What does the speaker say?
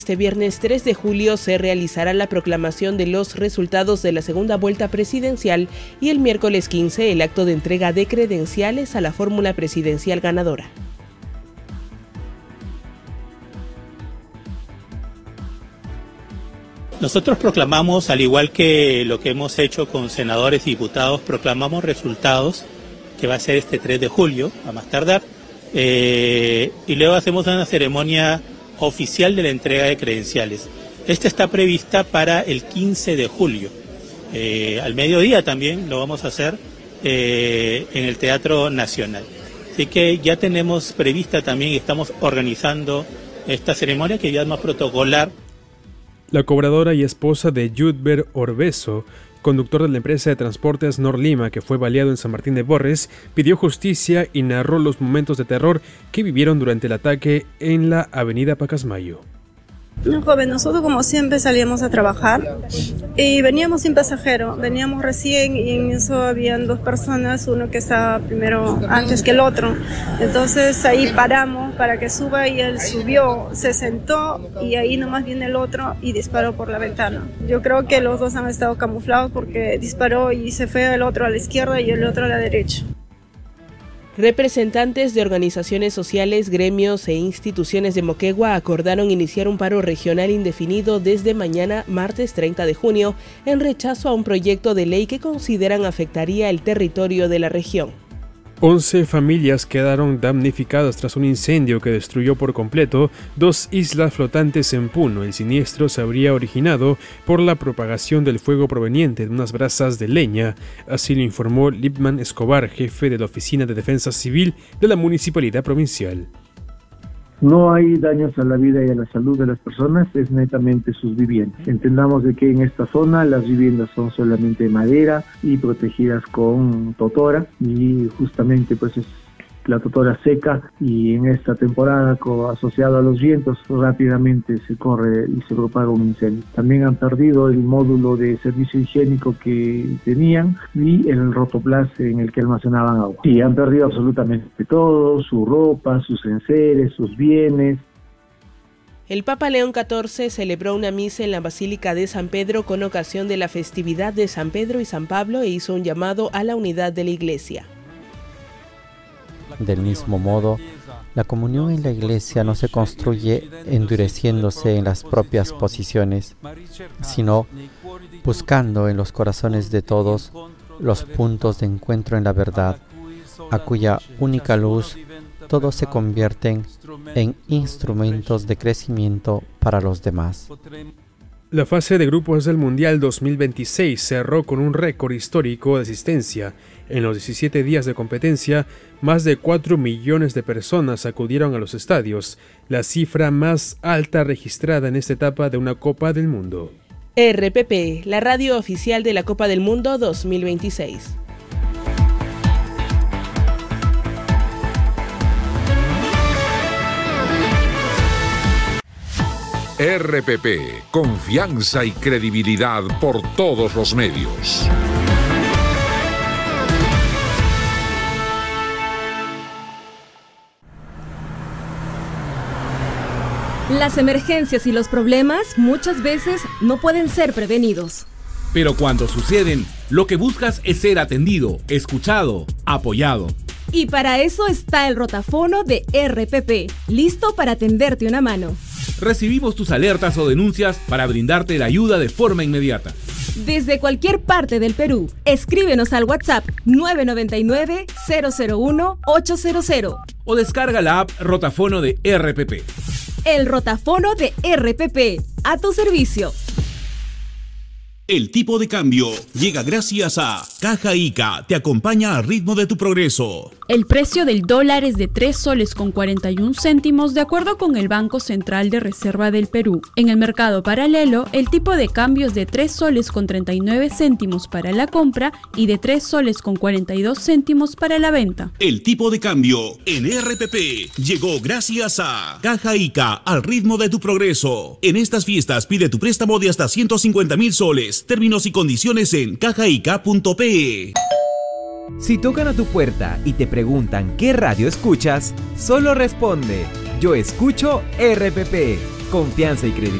Este viernes 3 de julio se realizará la proclamación de los resultados de la segunda vuelta presidencial y el miércoles 15 el acto de entrega de credenciales a la fórmula presidencial ganadora. Nosotros proclamamos, al igual que lo que hemos hecho con senadores y diputados, proclamamos resultados, que va a ser este 3 de julio, a más tardar, y luego hacemos una ceremonia oficial de la entrega de credenciales. Esta está prevista para el 15 de julio. Al mediodía también lo vamos a hacer en el Teatro Nacional. Así que ya tenemos prevista también y estamos organizando esta ceremonia que ya es más protocolar. La cobradora y esposa de Yudber Orbeso, conductor de la empresa de transportes Norlima, que fue baleado en San Martín de Porres, pidió justicia y narró los momentos de terror que vivieron durante el ataque en la avenida Pacasmayo. No, joven, nosotros como siempre salíamos a trabajar y veníamos sin pasajero, veníamos recién y en eso habían dos personas, uno que estaba primero antes que el otro, entonces ahí paramos para que suba y él subió, se sentó y ahí nomás viene el otro y disparó por la ventana. Yo creo que los dos han estado camuflados porque disparó y se fue el otro a la izquierda y el otro a la derecha. Representantes de organizaciones sociales, gremios e instituciones de Moquegua acordaron iniciar un paro regional indefinido desde mañana, martes 30 de junio, en rechazo a un proyecto de ley que consideran afectaría el territorio de la región. 11 familias quedaron damnificadas tras un incendio que destruyó por completo 2 islas flotantes en Puno. El siniestro se habría originado por la propagación del fuego proveniente de unas brasas de leña, así lo informó Lipman Escobar, jefe de la Oficina de Defensa Civil de la Municipalidad Provincial. No hay daños a la vida y a la salud de las personas, es netamente sus viviendas. Entendamos de que en esta zona las viviendas son solamente de madera y protegidas con totora y justamente pues es la totora seca y en esta temporada asociado a los vientos rápidamente se corre y se propaga un incendio. También han perdido el módulo de servicio higiénico que tenían y el rotoplas en el que almacenaban agua. Sí, han perdido absolutamente todo, su ropa, sus enseres, sus bienes. El Papa León XIV celebró una misa en la Basílica de San Pedro con ocasión de la festividad de San Pedro y San Pablo e hizo un llamado a la unidad de la Iglesia. Del mismo modo, la comunión en la Iglesia no se construye endureciéndose en las propias posiciones, sino buscando en los corazones de todos los puntos de encuentro en la verdad, a cuya única luz todos se convierten en instrumentos de crecimiento para los demás. La fase de grupos del Mundial 2026 cerró con un récord histórico de asistencia. En los 17 días de competencia, más de 4 millones de personas acudieron a los estadios, la cifra más alta registrada en esta etapa de una Copa del Mundo. RPP, la radio oficial de la Copa del Mundo 2026. RPP, confianza y credibilidad por todos los medios. Las emergencias y los problemas muchas veces no pueden ser prevenidos. Pero cuando suceden, lo que buscas es ser atendido, escuchado, apoyado. Y para eso está el rotafono de RPP, listo para tenderte una mano. Recibimos tus alertas o denuncias para brindarte la ayuda de forma inmediata. Desde cualquier parte del Perú, escríbenos al WhatsApp 999-001-800 o descarga la app Rotafono de RPP. El rotafono de RPP, a tu servicio. El tipo de cambio llega gracias a Caja Ica, te acompaña al ritmo de tu progreso. El precio del dólar es de 3 soles con 41 céntimos de acuerdo con el Banco Central de Reserva del Perú. En el mercado paralelo, el tipo de cambio es de 3 soles con 39 céntimos para la compra y de 3 soles con 42 céntimos para la venta. El tipo de cambio en RPP llegó gracias a Caja Ica, al ritmo de tu progreso. En estas fiestas pide tu préstamo de hasta 150,000 soles. Términos y condiciones en cajaica.pe. Si tocan a tu puerta y te preguntan qué radio escuchas, solo responde: yo escucho RPP. confianza y credibilidad.